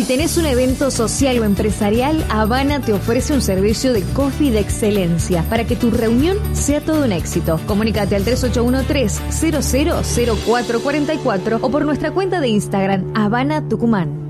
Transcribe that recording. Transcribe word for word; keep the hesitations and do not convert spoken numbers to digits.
tenés un evento social o empresarial, Habana te ofrece un servicio de coffee de excelencia para que tu reunión sea todo un éxito. Comunícate al tres ocho uno tres, cero cero cero cuatro cuatro cuatro o por nuestra cuenta de Instagram, Habana Tucumán.